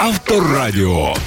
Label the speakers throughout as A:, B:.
A: Авторадіо.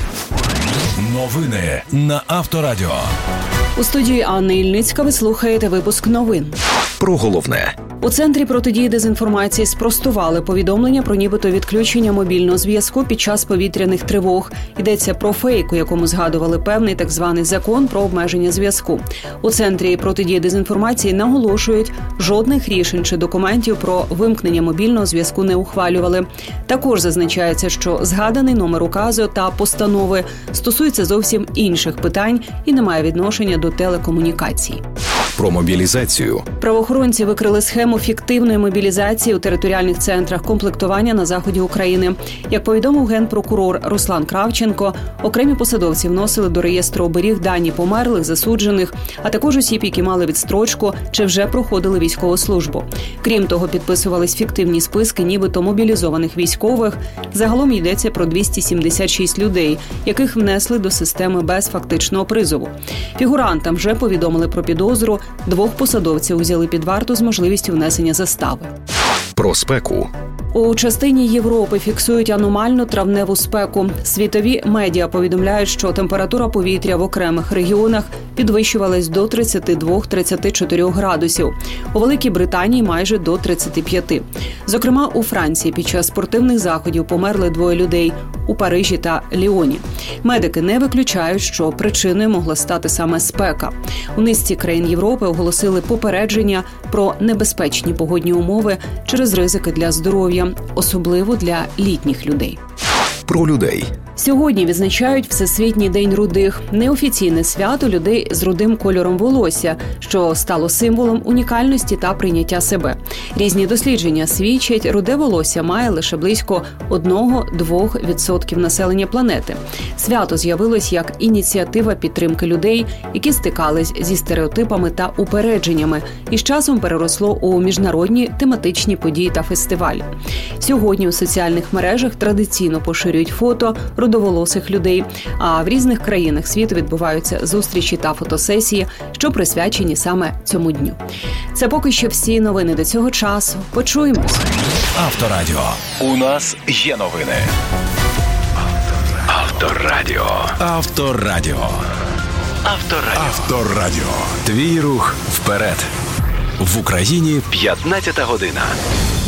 A: Новини на Авторадіо.
B: У студії Анна Ільницька ви слухаєте випуск новин.
C: Про головне.
B: У Центрі протидії дезінформації спростували повідомлення про нібито відключення мобільного зв'язку під час повітряних тривог. Йдеться про фейк, у якому згадували певний так званий закон про обмеження зв'язку. У Центрі протидії дезінформації наголошують, жодних рішень чи документів про вимкнення мобільного зв'язку не ухвалювали. Також зазначається, що згаданий номер указу та постанови стосується зовсім інших питань і не має відношення до телекомунікацій.
C: Про мобілізацію.
B: Правоохоронці викрили схему фіктивної мобілізації у територіальних центрах комплектування на заході України. Як повідомив генпрокурор Руслан Кравченко, окремі посадовці вносили до реєстру оберіг дані померлих, засуджених, а також осіб, які мали відстрочку чи вже проходили військову службу. Крім того, підписувались фіктивні списки нібито мобілізованих військових. Загалом йдеться про 276 людей, яких внесли до системи без фактичного призову. Фігурантам вже повідомили про підозру. 2 посадовців узяли під варту з можливістю внесення застави.
C: Про спеку.
B: У частині Європи фіксують аномальну травневу спеку. Світові медіа повідомляють, що температура повітря в окремих регіонах підвищувалась до 32-34 градусів. У Великій Британії майже до 35. Зокрема, у Франції під час спортивних заходів померли 2 людей – у Парижі та Ліоні. Медики не виключають, що причиною могла стати саме спека. У низці країн Європи оголосили попередження про небезпечні погодні умови через ризики для здоров'я, особливо для літніх людей.
C: Про людей.
B: Сьогодні відзначають Всесвітній день рудих – неофіційне свято людей з рудим кольором волосся, що стало символом унікальності та прийняття себе. Різні дослідження свідчать, руде волосся має лише близько 1-2% населення планети. Свято з'явилось як ініціатива підтримки людей, які стикались зі стереотипами та упередженнями, і з часом переросло у міжнародні тематичні події та фестивалі. Сьогодні у соціальних мережах традиційно поширюють фото рудоволосих людей, а в різних країнах світу відбуваються зустрічі та фотосесії, що присвячені саме цьому дню. Це поки що всі новини до цього часу. Почуємось.
A: Авторадіо. У нас є новини. Авторадіо. Авторадіо. Авторадіо. Авторадіо.
C: Твій рух вперед.
A: В Україні 15 година.